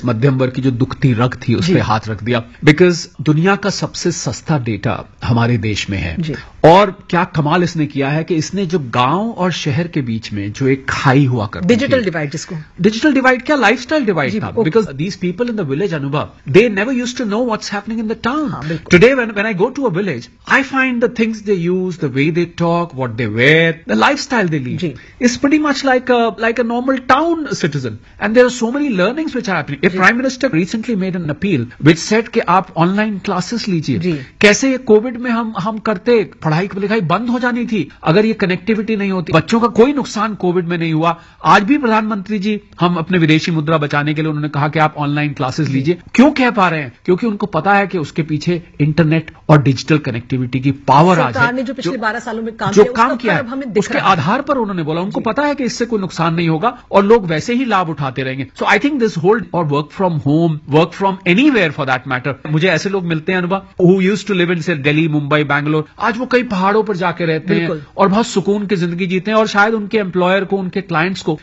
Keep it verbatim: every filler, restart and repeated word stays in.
इस मध्यम वर्ग की जो दुखती रग थी उस पर हाथ रख दिया, बिकॉज दुनिया का सबसे सस्ता डेटा हमारे देश में है। और क्या कमाल इसने किया है कि इसने जो गांव और शहर के बीच में जो एक खाई हुआ करती थी, डिजिटल डिवाइड, जिसको डिजिटल डिवाइड क्या लाइफस्टाइल डिवाइड था, because these people in the village, अनुभव, they never used to know what's happening in the town. Today when when I go to a village, I find the things they use, the way they talk, what they where, the lifestyle they lead is pretty much like like a normal town citizen, and there are so many learnings which are happening. A prime minister recently made an appeal which said कि आप online classes लीजिए। कैसे ये Covid में हम हम करते, पढ़ाई लिखाई बंद हो जानी थी अगर ये कनेक्टिविटी नहीं होती, बच्चों का कोई नुकसान कोविड में नहीं हुआ। आज भी प्रधानमंत्री जी हम अपने विदेशी मुद्रा बचाने के लिए उन्होंने कहा कि आप ऑनलाइन क्लासेस लीजिए। क्यों कह पा रहे हैं? क्योंकि उनको पता है कि उसके पीछे इंटरनेट और डिजिटल कनेक्टिविटी की पावर आज है। ने जो पिछले बारह सालों में काम जो काम किया है उसके आधार पर उन्होंने बोला, उनको पता है कि इससे कोई नुकसान नहीं होगा और लोग वैसे ही लाभ उठाते रहेंगे। सो आई थिंक दिस होल और work from home, work from anywhere for that matter, मुझे ऐसे लोग मिलते हैं अनुभव who used to live in से दिल्ली, मुंबई, बैंगलोर, आज वो कई पहाड़ों पर जाके रहते हैं और बहुत सुकून की जिंदगी जीते हैं और शायद उनके एम्प्लॉयर को, उनके क्लाइंट्स को